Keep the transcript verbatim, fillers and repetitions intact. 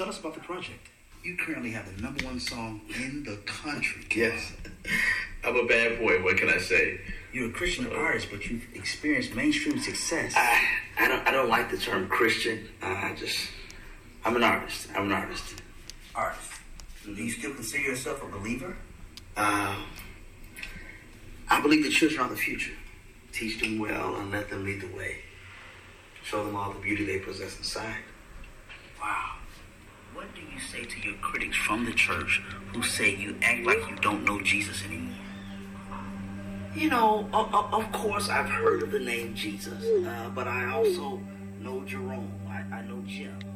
tell us about the project. You currently have the number one song in the country. Yes. I'm a bad boy. What can I say? You're a Christian uh, artist, but you've experienced mainstream success. I, I don't I don't like the term Christian. Uh, I just, I'm an artist. I'm an artist. Artist. Do you still consider yourself a believer? Uh, I believe the children are the future. Teach them well and let them lead the way. Show them all the beauty they possess inside. Wow. What do you say to your critics from the church who say you act like you don't know Jesus anymore? You know, of, of course I've heard of the name Jesus, uh, but I also know Jerome. I, I know Jim.